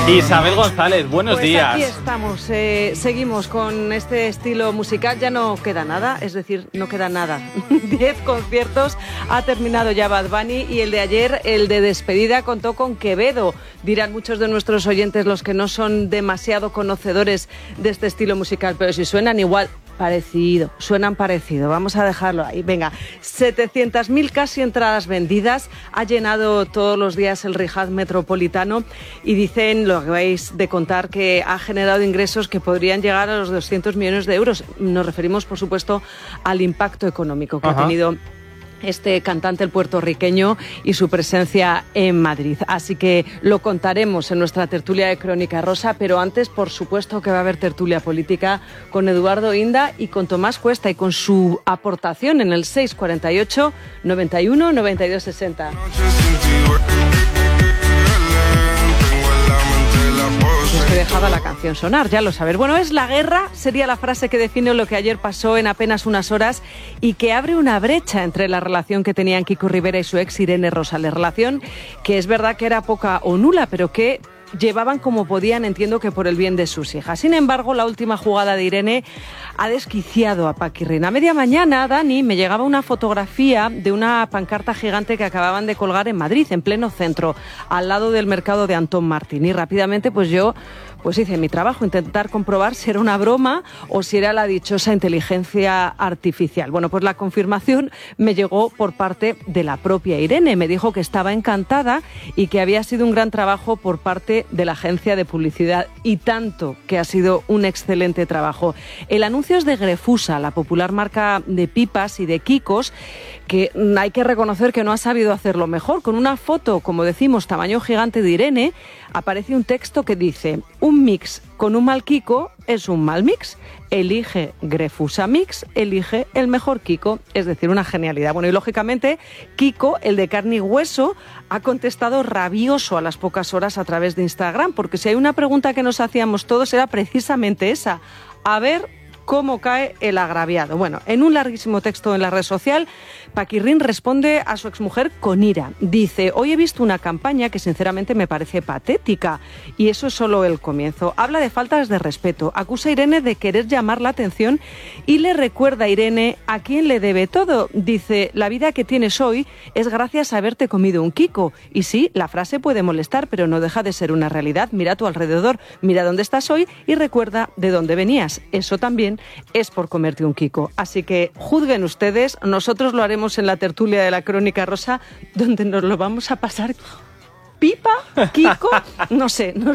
Isabel González, buenos días. Aquí estamos, seguimos con este estilo musical, ya no queda nada, es decir, no queda nada. 10 conciertos, ha terminado ya Bad Bunny y el de ayer, el de despedida, contó con Quevedo. Dirán muchos de nuestros oyentes, los que no son demasiado conocedores de este estilo musical, pero si suenan igual, suenan parecido, vamos a dejarlo ahí. Venga, 700.000 casi entradas vendidas, ha llenado todos los días el Rihad Metropolitano y dicen, lo que vais de contar, que ha generado ingresos que podrían llegar a los 200 millones de euros. Nos referimos, por supuesto, al impacto económico que ha tenido este cantante, el puertorriqueño, y su presencia en Madrid. Así que lo contaremos en nuestra tertulia de Crónica Rosa, pero antes, por supuesto, que va a haber tertulia política con Eduardo Inda y con Tomás Cuesta y con su aportación en el 648 91 92 60. Que dejaba la canción sonar, ya lo sabes. Bueno, es la guerra, sería la frase que define lo que ayer pasó en apenas unas horas y que abre una brecha entre la relación que tenían Kiko Rivera y su ex Irene Rosales. Relación que es verdad que era poca o nula, pero que llevaban como podían, entiendo que por el bien de sus hijas. Sin embargo, la última jugada de Irene ha desquiciado a Paquirrín. A media mañana, Dani, me llegaba una fotografía de una pancarta gigante que acababan de colgar en Madrid, en pleno centro, al lado del mercado de Antón Martín. Y rápidamente, yo hice mi trabajo, intentar comprobar si era una broma o si era la dichosa inteligencia artificial. Bueno, pues la confirmación me llegó por parte de la propia Irene. Me dijo que estaba encantada y que había sido un gran trabajo por parte de la agencia de publicidad, y tanto que ha sido un excelente trabajo. El anuncio es de Grefusa, la popular marca de pipas y de quicos, que hay que reconocer que no ha sabido hacerlo mejor. Con una foto, como decimos, tamaño gigante de Irene, aparece un texto que dice: un mix con un mal Kiko es un mal mix. Elige Grefusa Mix, elige el mejor Kiko. Es decir, una genialidad. Bueno, y lógicamente, Kiko, el de carne y hueso, ha contestado rabioso a las pocas horas a través de Instagram, porque si hay una pregunta que nos hacíamos todos era precisamente esa: a ver cómo cae el agraviado. Bueno, en un larguísimo texto en la red social, Paquirrín responde a su exmujer con ira. Dice: hoy he visto una campaña que sinceramente me parece patética, y eso es solo el comienzo. Habla de faltas de respeto, acusa a Irene de querer llamar la atención y le recuerda a Irene a quién le debe todo. Dice: la vida que tienes hoy es gracias a haberte comido un Kiko. Y sí, la frase puede molestar, pero no deja de ser una realidad. Mira a tu alrededor, mira dónde estás hoy y recuerda de dónde venías. Eso también es por comerte un Kiko. Así que juzguen ustedes, nosotros lo haremos en la tertulia de la Crónica Rosa, donde nos lo vamos a pasar pipa, Kiko, no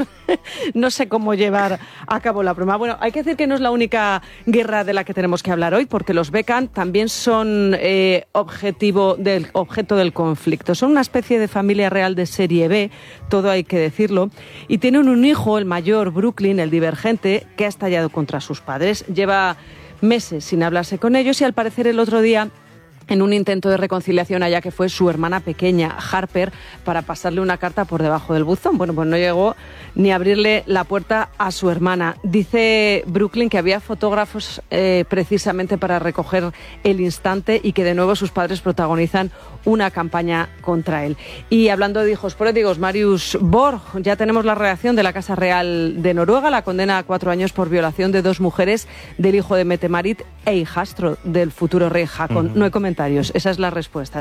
sé cómo llevar a cabo la broma. Bueno, hay que decir que no es la única guerra de la que tenemos que hablar hoy, porque los Beckham también son objeto del conflicto. Son una especie de familia real de serie B, todo hay que decirlo, y tienen un hijo, el mayor, Brooklyn, el divergente, que ha estallado contra sus padres. Lleva meses sin hablarse con ellos y al parecer el otro día, en un intento de reconciliación, allá que fue su hermana pequeña, Harper, para pasarle una carta por debajo del buzón. Bueno, pues no llegó ni a abrirle la puerta a su hermana. Dice Brooklyn que había fotógrafos precisamente para recoger el instante y que de nuevo sus padres protagonizan una campaña contra él. Y hablando de hijos pródigos, Marius Borg, ya tenemos la reacción de la Casa Real de Noruega, la condena a 4 años por violación de 2 mujeres, del hijo de Mette-Marit e hijastro del futuro rey Haakon. No hay comentarios, esa es la respuesta.